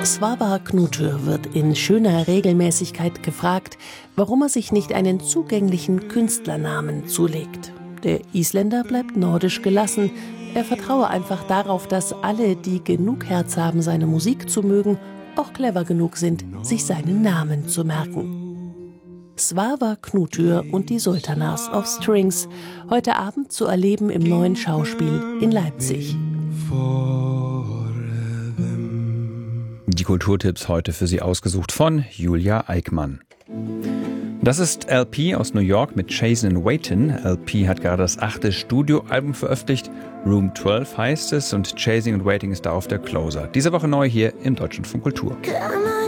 Svavar Knútur wird in schöner Regelmäßigkeit gefragt, warum er sich nicht einen zugänglichen Künstlernamen zulegt. Der Isländer bleibt nordisch gelassen. Er vertraue einfach darauf, dass alle, die genug Herz haben, seine Musik zu mögen, auch clever genug sind, sich seinen Namen zu merken. Svavar Knútur und die Sultanas of Strings, heute Abend zu erleben im Neuen Schauspiel in Leipzig. Die Kulturtipps heute für Sie ausgesucht von Julia Eickmann. Das ist LP aus New York mit Chasing Waiting. LP hat gerade das 8. Studioalbum veröffentlicht. Room 12 heißt es und Chasing and Waiting ist da auf der Closer. Diese Woche neu hier im Deutschlandfunk Kultur.